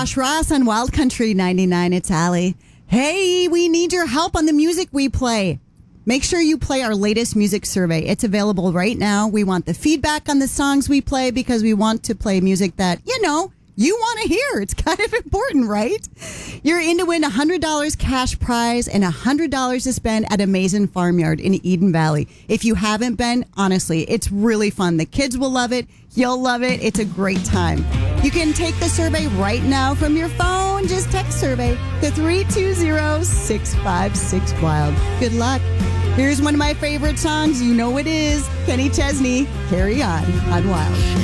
Josh Ross on Wild Country 99. It's Allie. Hey, we need your help on the music we play. Make sure you play our latest music survey. It's available right now. We want the feedback on the songs we play because we want to play music that, you want to hear. It's kind of important, right? You're in to win $100 cash prize and $100 to spend at Amazing Farmyard in Eden Valley. If you haven't been, honestly, it's really fun. The kids will love it. You'll love it. It's a great time. You can take the survey right now from your phone. Just text survey to 320-656-WILD. Good luck. Here's one of my favorite songs. You know it is. Kenny Chesney, Carry On Wild.